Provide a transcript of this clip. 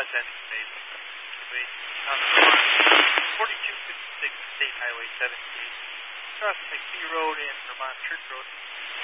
last ending phase. Wait, 4256 State Highway 78. Cross McPhee Road and Vermont Church Road.